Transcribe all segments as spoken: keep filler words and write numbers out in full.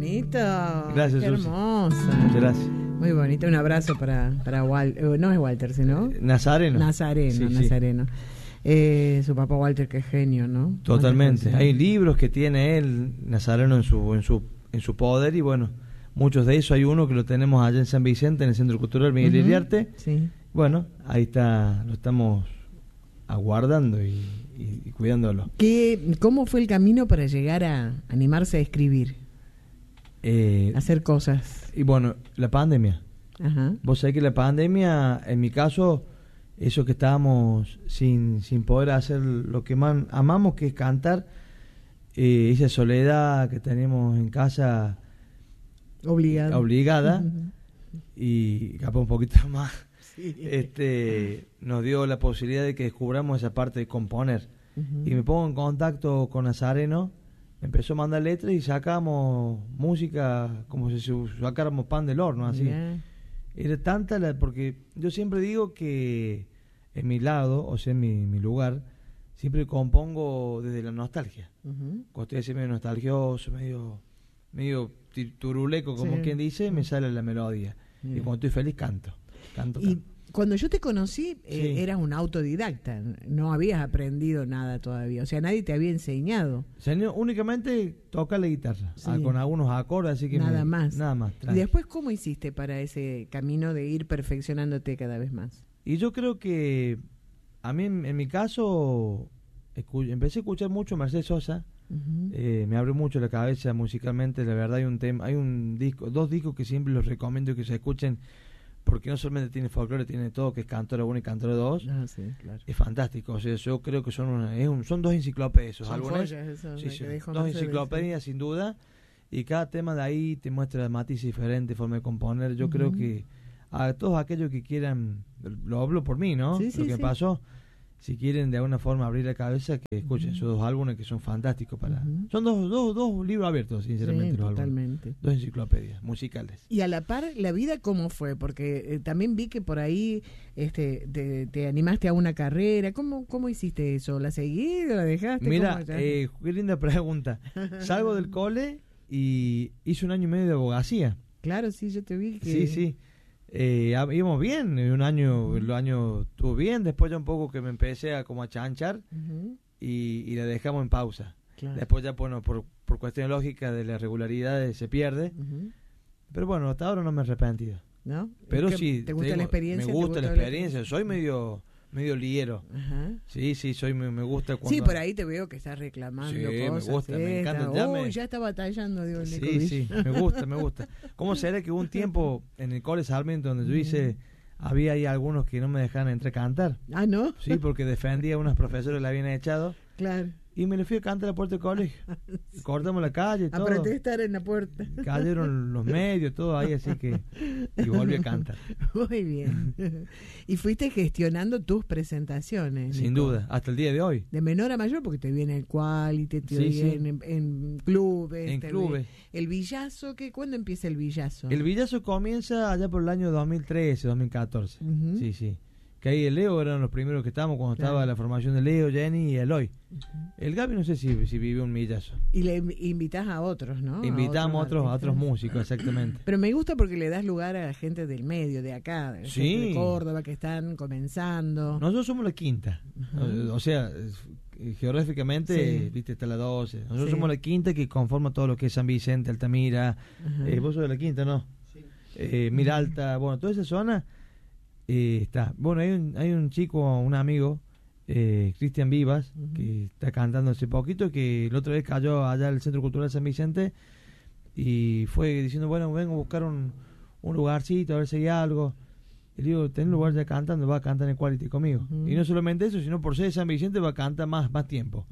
bonito. Gracias, Qué Susi. hermoso. Muchas gracias. Muy bonito. Un abrazo para, para Walter. No es Walter, sino Nazareno. Nazareno, Sí, sí. Nazareno. Eh, su papá Walter, qué genio, ¿no? Totalmente. Hay libros que tiene él, Nazareno, en su, en su, en su poder, y bueno, muchos de esos. Hay uno que lo tenemos allá en San Vicente, en el Centro Cultural Miguel Uh-huh. Iriarte. Sí. Bueno, ahí está, lo estamos aguardando y, y, y cuidándolo. ¿Qué, ¿Cómo fue el camino para llegar a animarse a escribir? Eh, A hacer cosas. y bueno, la pandemia. Ajá. Vos sabés que la pandemia, en mi caso, eso que estábamos sin, sin poder hacer lo que más amamos, que es cantar, eh, esa soledad que tenemos en casa Obligado. obligada, Uh-huh. y capaz un poquito más, Sí. este nos dio la posibilidad de que descubramos esa parte de componer. Uh-huh. Y me pongo en contacto con Nazareno, empezó a mandar letras y sacamos música como si sacáramos pan del horno, así. Mirá. Era tanta la, porque yo siempre digo que en mi lado, o sea, en mi, mi lugar, siempre compongo desde la nostalgia. Uh-huh. Cuando estoy así medio nostalgioso, medio, medio ti- turuleco, como Sí. quien dice, me sale la melodía. Mira. Y cuando estoy feliz, canto. Canto, Y canto. cuando yo te conocí, eh, Sí. eras un autodidacta, no habías aprendido nada todavía, o sea, nadie te había enseñado. Señor, únicamente toca la guitarra, Sí. ah, con algunos acordes, así que Nada me- más. Nada más. ¿Y tranqui. después cómo hiciste para ese camino de ir perfeccionándote cada vez más? Y yo creo que a mí, en, en mi caso, escu- empecé a escuchar mucho a Mercedes Sosa. Uh-huh. Eh, me abrió mucho la cabeza musicalmente. La verdad, hay un tema, hay un disco, dos discos que siempre los recomiendo que se escuchen, porque no solamente tiene folclore, tiene todo, que es Cantora uno y Cantora dos. Ah, sí, claro. Es fantástico. O sea, yo creo que son una, es un, son dos enciclopedias esos Son álbumes. joyas esos, Sí, la sí, que dejó dos Mercedes, enciclopedias sin duda, y cada tema de ahí te muestra matices diferentes, forma de componer. Yo creo Ujú. que a todos aquellos que quieran, lo hablo por mí, ¿no? Sí, Lo sí, que sí. pasó, si quieren de alguna forma abrir la cabeza, que escuchen Ujú. esos dos álbumes que son fantásticos para. Ujú. Son dos, dos, dos libros abiertos, sinceramente, Sí, los álbumes. totalmente. Dos enciclopedias musicales. Y a la par, ¿la vida cómo fue? Porque eh, también vi que por ahí este, te, te animaste a una carrera. ¿Cómo, cómo hiciste eso? ¿La seguiste? ¿La dejaste? Mira, ¿Cómo ya? eh, qué linda pregunta. Salgo del cole y hice un año y medio de abogacía. Claro, sí, yo te vi que... Sí, sí. Eh, ah, íbamos bien, un año, el año estuvo bien, después ya un poco que me empecé a como a chanchar Ujú, y, y la dejamos en pausa. claro. Después ya, bueno, por, por cuestión lógica de la regularidad se pierde, Ujú, pero bueno, hasta ahora no me he arrepentido. ¿no? Pero ¿Qué- sí, ¿Te gusta digo, la experiencia? me ¿Te gusta la gustó experiencia, soy medio medio liero. Ajá. Sí, sí, soy me, me gusta cuando... Sí, por ahí te veo que estás reclamando Sí, me cosas. gusta, me esta. encanta, ya Uy, me- ya está batallando, digo, el Sí, Nico sí, Villa. me gusta, me gusta. ¿Cómo será que hubo un tiempo en el Cole Sarmiento donde yo hice, había ahí algunos que no me dejaban entrar a cantar? Ah, ¿no? Sí, porque defendía a unos profesores que la habían echado Claro. y me le fui a cantar a la puerta del colegio. Cortamos la calle, A todo. protestar en la puerta. Cayeron los medios, todo ahí, así que... Y volví a cantar. Muy bien. Y fuiste gestionando tus presentaciones. Sin Nico. duda, hasta el día de hoy. De menor a mayor, porque te viene el Quality, te Sí, viene sí. en, en clubes. En te clubes. vi- El Villazo, ¿qué? ¿Cuándo empieza el Villazo? El Villazo comienza allá por el año dos mil trece, dos mil catorce. Ujú. Sí, sí. Que ahí el Leo eran los primeros que estábamos cuando Claro. estaba la formación de Leo, Jenny y Eloy. El Gaby no sé si, si vivió un Villazo. Y le inv- invitás a otros, ¿no? Invitamos a otros, a otros artistas. músicos, exactamente. Pero me gusta porque le das lugar a la gente del medio, de acá, de, Sí. gente de Córdoba, que están comenzando. Nosotros somos la quinta. Ajá. O, o sea, eh, geográficamente, Sí. viste, está la doce. Nosotros Sí. somos la quinta que conforma todo lo que es San Vicente, Altamira. Ajá. Eh, vos sos de la quinta, ¿no? Eh, Miralta, bueno, toda esa zona eh, está. Bueno, hay un, hay un chico, un amigo, eh, Cristian Vivas, Ujú. que está cantando hace poquito, que la otra vez cayó allá al Centro Cultural San Vicente y fue diciendo, bueno, vengo a buscar un, un lugarcito, a ver si hay algo. Y le digo, ten un lugar ya cantando, va a cantar en Quality conmigo. Ujú. Y no solamente eso, sino por ser de San Vicente va a cantar más, más tiempo.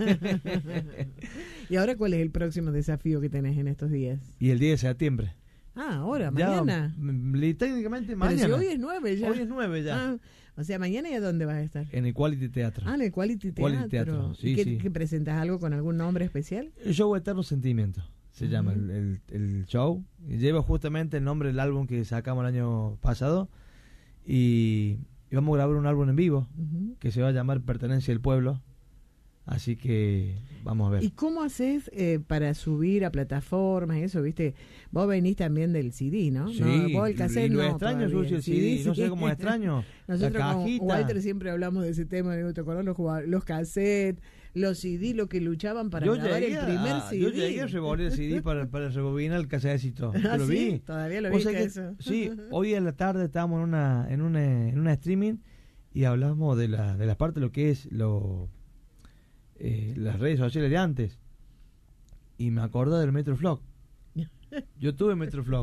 ¿Y ahora cuál es el próximo desafío que tenés en estos días? Y el diez de septiembre. Ah, ahora, Ya, mañana. m- li- técnicamente Pero mañana. si hoy es nueve ya. Hoy es nueve ya. Ah, o sea, mañana y a dónde vas a estar. En el Quality Teatro. Ah, en el Quality Teatro. Quality Teatro, sí, ¿Y qué, sí. qué presentas algo con algún nombre especial? El show Eterno Sentimiento se Ujú. llama el, el- el show. Y lleva justamente el nombre del álbum que sacamos el año pasado. Y, y vamos a grabar un álbum en vivo Ujú. que se va a llamar Pertenencia al Pueblo. Así que vamos a ver. ¿Y cómo haces eh, para subir a plataformas y eso, viste? Vos venís también del C D, ¿no? Sí, no vos el cassette y lo no extraño, todavía. Susi, el C D, no sé cómo extraño. Nosotros la con cajita. Walter siempre hablamos de ese tema, digo, ¿te acordás los, jugad- los cassettes, los C D, lo que luchaban para yo grabar llegué el primer a, C D? Yo llegué a revolver el C D para, para rebobinar el casetcito. ¿Ah, lo sí? vi. Todavía lo O sea viste que, eso. sí, hoy en la tarde estábamos en una, en una, en una streaming y hablamos de la, de la parte de lo que es lo eh, las redes sociales de antes. Y me acordé del Metroflog. Yo tuve Metroflog.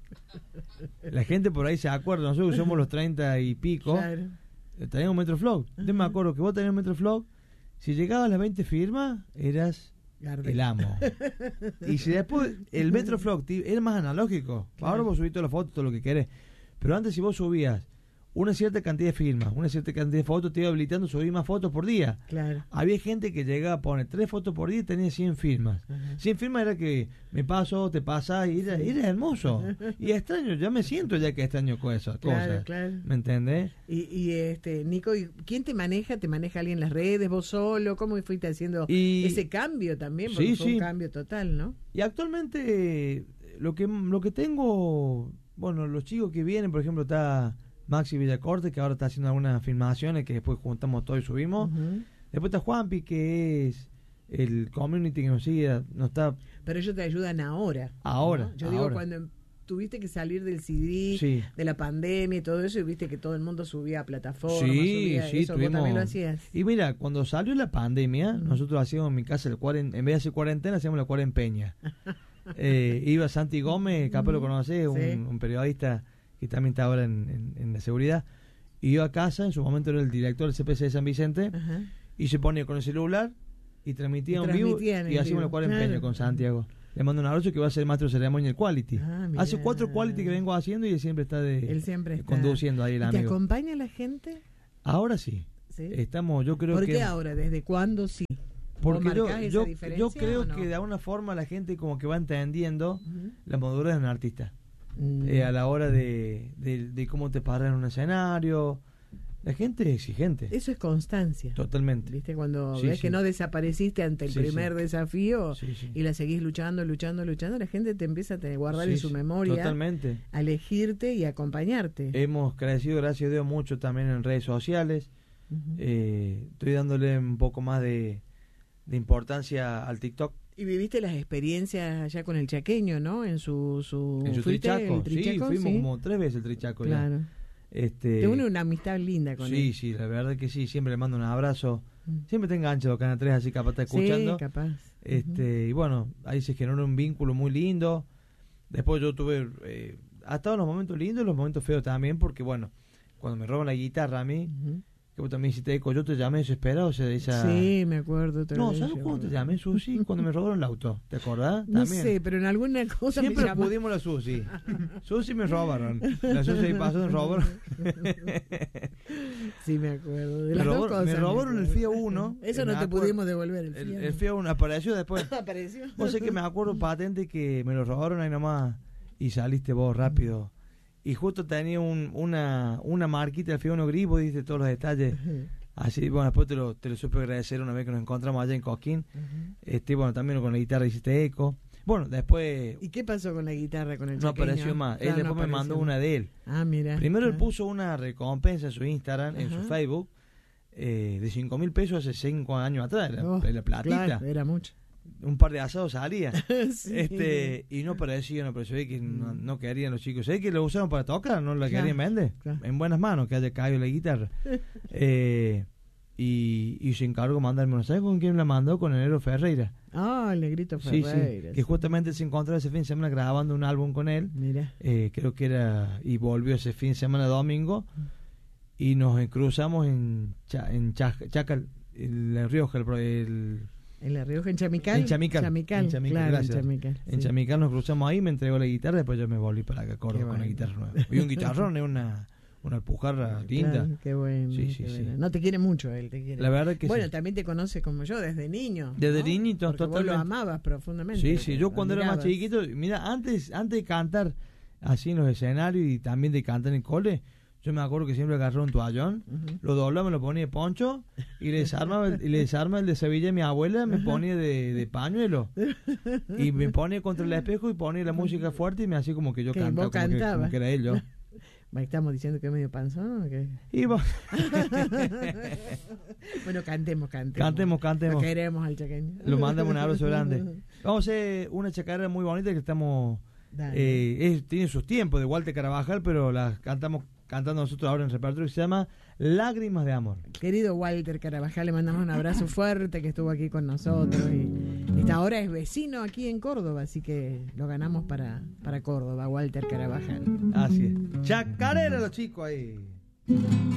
La gente por ahí se acuerda, nosotros somos los treinta y pico. Claro. Teníamos Metroflog. Yo me acuerdo que vos tenías Metroflog. Si llegabas a las veinte firmas, eras Gardel. el amo. Y si después el Metroflog ti- era más analógico. Claro. Ahora vos subís todas las fotos, todo lo que querés. Pero antes, si vos subías una cierta cantidad de firmas, una cierta cantidad de fotos, te iba habilitando subir más fotos por día. Claro. Había gente que llegaba a poner tres fotos por día y tenía cien firmas. Ajá. cien firmas era que me paso, te pasa, y era, era hermoso. Y extraño, ya me siento ya que extraño con esas Claro, cosas. claro. ¿Me entendés? Y, y este, Nico, ¿y ¿quién te maneja? ¿Te maneja alguien en las redes? ¿Vos solo? ¿Cómo fuiste haciendo Y- ese cambio también? Porque Sí, fue sí. un cambio total, ¿no? Y actualmente eh, lo que lo que tengo, bueno, los chicos que vienen, por ejemplo, está Maxi Villacorte, que ahora está haciendo algunas filmaciones que después juntamos todo y subimos. Ujú. Después está Juanpi, que es el community que nos sigue, nos está Pero ellos te ayudan ahora. Ahora, ¿no? Yo digo, ahora. cuando tuviste que salir del C D, Sí. de la pandemia y todo eso, y viste que todo el mundo subía a plataformas, Sí, subía sí, eso, vos tuvimos- también lo hacías. Y mira, cuando salió la pandemia, Ujú. nosotros hacíamos en mi casa el cuaren, en vez de hacer cuarentena, hacíamos la cuarenpeña. eh, iba Santi Gómez, capaz lo conocés, un, Sí. un periodista que también está ahora en, en- en la seguridad. Y iba a casa, en su momento era el director del C P C de San Vicente, Ajá. y se ponía con el celular y transmitía Y en vivo transmitían en y hacíamos vivo, la cuarenpeña claro. con Santiago. Le mando un abrazo que va a ser maestro de ceremonia el Quality. Ah, mirá. Hace cuatro Quality que vengo haciendo y él siempre está de Él siempre está. conduciendo ahí el ¿Y ¿Te amigo. acompaña la gente? Ahora sí. ¿Sí? Estamos, yo creo ¿Por que qué ahora? ¿Desde cuándo sí? porque ¿Vos yo, marcás esa yo, diferencia yo creo o no? que de alguna forma la gente como que va entendiendo Ujú. la madurez de un artista. Mm. Eh, a la hora de, de, de cómo te paras en un escenario. La gente es exigente. Eso es constancia. Totalmente. ¿Viste? Cuando Sí, ves sí. que no desapareciste ante el Sí, primer sí. desafío Sí, sí. y la seguís luchando, luchando, luchando, la gente te empieza a te- guardar Sí, en su sí, memoria, Totalmente. a elegirte y a acompañarte. Hemos crecido, gracias a Dios, mucho también en redes sociales. Ujú. Eh, estoy dándole un poco más de, de importancia al TikTok. Y viviste las experiencias allá con el chaqueño, ¿no? En su... su En su ¿fuiste trichaco. el trichaco? Sí, fuimos Sí. como tres veces el trichaco ya. Claro. Este, Te une una amistad linda con sí, él. sí, la verdad que sí. Siempre le mando un abrazo. Mm. Siempre te engancha los Canal tres, así capaz está escuchando. Sí, capaz. Este, y bueno, ahí se generó un vínculo muy lindo. Después yo tuve, eh, ha estado en los momentos lindos y los momentos feos también, porque bueno, cuando me roban la guitarra a mí, Ujú. que vos también hiciste eco, yo te llamé desesperado, o sea, de esa... Sí, me acuerdo. te lo No, dije, ¿sabes cuándo te boludo. llamé, Susi? Cuando me robaron el auto, ¿te acordás? No También. sé, pero en alguna cosa Siempre me llama. pudimos la Susi. Susi me robaron. La Susi ahí pasó, me robaron. Sí, me acuerdo. De Me las dos robaron- me cosas, robaron el acuerdo. Fiat Uno, Eso que no me te acuerdo- pudimos devolver el El, Fiat. el Fiat Uno apareció después. Apareció. Vos sé que me acuerdo patente que me lo robaron ahí nomás y saliste vos rápido. Y justo tenía un, una, una marquita del Fiat Uno gris, vos diste todos los detalles. Así, bueno, después te lo, te lo supe agradecer una vez que nos encontramos allá en Coquín. Ujú. Este, bueno, también con la guitarra hiciste eco. Bueno, después ¿Y qué pasó con la guitarra, con el no chaqueño? apareció más. Claro, Él después no me mandó apareció. una de él. Ah, mira. Primero él Ah. puso una recompensa en su Instagram, en su Ajá. Facebook, eh, de cinco mil pesos hace cinco años atrás, la, Oh, la platita. Claro, era mucho. Un par de asados salía. Sí. Este, y no parecía, no parecía que no, no quedarían los chicos. ¿Sabés que lo usaron para tocar? No la Claro, querían vender. claro. En buenas manos, que haya caído la guitarra. eh, y, y se encargó de mandarme, ¿no sabes con quién la mandó? Con Enero Ferreira. Ah, el negrito Sí, Ferreira. sí. Que justamente se encontró ese fin de semana grabando un álbum con él. Mira. Eh, creo que era. Y volvió ese fin de semana domingo. Y nos cruzamos en, Cha- en Cha- Chacal, el, en Rioja, el, el, ¿En La Rioja, en Chamical? En Chamical. Chamical, En Chamical, claro, gracias. en Chamical. En sí. Chamical nos cruzamos ahí, me entregó la guitarra, después yo me volví para acá, Córdoba, Qué con la bueno. guitarra nueva. Y un guitarrón, es una, una alpujarra linda. Claro, qué bueno. Sí, sí, qué sí. bueno. No te quiere mucho él, te quiere. La verdad que bueno, sí. también te conoce como yo, desde niño. Desde ¿no? niñito, Porque vos lo totalmente. amabas profundamente. Sí, sí, yo lo cuando era más admirabas. chiquito, mira, antes antes de cantar así en los escenarios y también de cantar en el cole, Yo me acuerdo que siempre agarraba un toallón, uh-huh. lo doblaba, me lo ponía de poncho y le desarmaba el, y le desarma el de Sevilla de mi abuela, me ponía de, de pañuelo y me ponía contra el espejo y ponía la música fuerte y me hacía como que yo cantaba, como que, como que era él yo. ¿Estamos diciendo que es medio panzón o qué? Y vos... Bueno, cantemos, cantemos. Cantemos, cantemos. Lo queremos al chaqueño. Lo mandamos un abrazo grande. Vamos a hacer una chacarera muy bonita que estamos... Eh, es, tiene sus tiempos de Walter Carabajal, pero la cantamos cantando nosotros ahora en el repertorio, que se llama Lágrimas de Amor. Querido Walter Carabajal, le mandamos un abrazo fuerte, que estuvo aquí con nosotros y esta ahora es vecino aquí en Córdoba, así que lo ganamos para, para Córdoba, Walter Carabajal. Así es. Chacarera los chicos ahí.